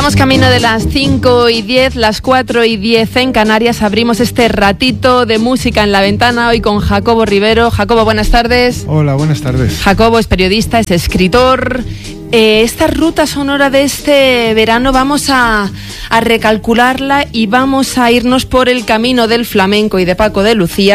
Vamos camino de las 5:10, las 4:10 en Canarias. Abrimos este ratito de música en la ventana hoy con Jacobo Rivero. Jacobo, buenas tardes. Hola, buenas tardes. Jacobo es periodista, es escritor. Esta ruta sonora de este verano vamos a recalcularla y vamos a irnos por el camino del flamenco y de Paco de Lucía.